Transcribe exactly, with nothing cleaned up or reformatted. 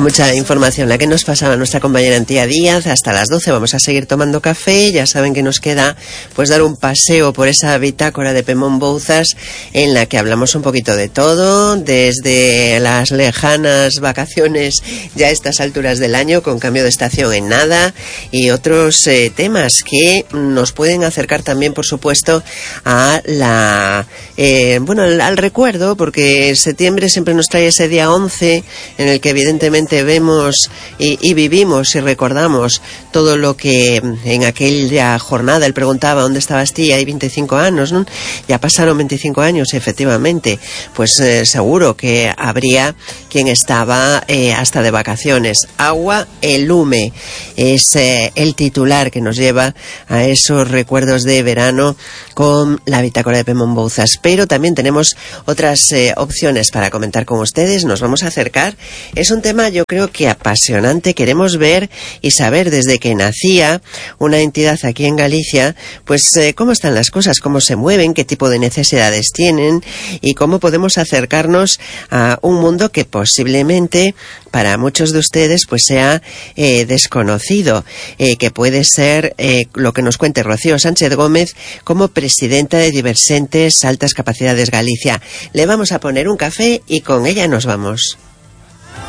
Mucha información la que nos pasaba nuestra compañera Antía Díaz. Hasta las doce vamos a seguir tomando café. Ya saben que nos queda pues dar un paseo por esa bitácora de Pemón Bouzas, en la que hablamos un poquito de todo, desde las lejanas vacaciones ya a estas alturas del año, con cambio de estación en nada, y otros eh, temas que nos pueden acercar también, por supuesto, a la eh, bueno al, al recuerdo, porque septiembre siempre nos trae ese día once en el que evidentemente vemos y, y vivimos y recordamos todo lo que en aquella jornada él preguntaba ¿dónde estabas tía? Hay veinticinco años, ¿no? Ya pasaron veinticinco años, efectivamente. Pues eh, seguro que habría quien estaba eh, hasta de vacaciones. Agua el lume es eh, el titular que nos lleva a esos recuerdos de verano con la bitácora de Pemón Bouzas. Pero también tenemos otras eh, opciones para comentar con ustedes. Nos vamos a acercar. Es un tema, yo creo que apasionante. Queremos ver y saber desde que nacía una entidad aquí en Galicia, pues eh, cómo están las cosas, cómo se mueven, qué tipo de necesidades tienen y cómo podemos acercarnos a un mundo que posiblemente para muchos de ustedes pues sea eh, desconocido, eh, que puede ser eh, lo que nos cuente Rocío Sánchez Gómez como presidenta de Diversentes Altas Capacidades Galicia. Le vamos a poner un café y con ella nos vamos.